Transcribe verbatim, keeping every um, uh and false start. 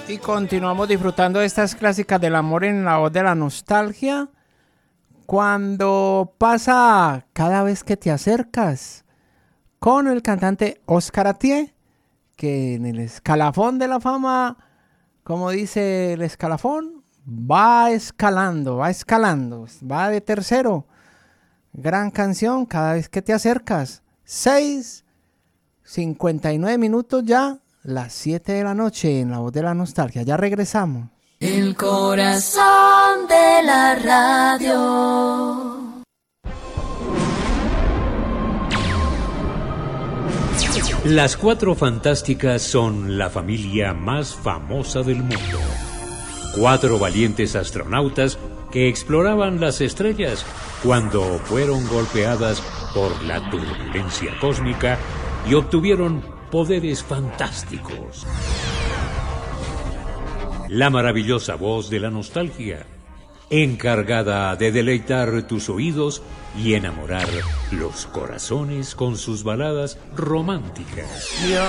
Y continuamos disfrutando de estas clásicas del amor en la voz de la nostalgia. Cuando pasa Cada vez que te acercas, con el cantante Oscar Atié, que en el escalafón de la fama, como dice el escalafón, va escalando, va escalando, va de tercero. Gran canción, Cada vez que te acercas. seis cincuenta y nueve minutos ya, las siete de la noche en la voz de la nostalgia. Ya regresamos. El corazón de la radio. Las Cuatro Fantásticas son la familia más famosa del mundo. Cuatro valientes astronautas que exploraban las estrellas cuando fueron golpeadas por la turbulencia cósmica y obtuvieron poderes fantásticos. La maravillosa voz de la nostalgia, encargada de deleitar tus oídos y enamorar los corazones con sus baladas románticas.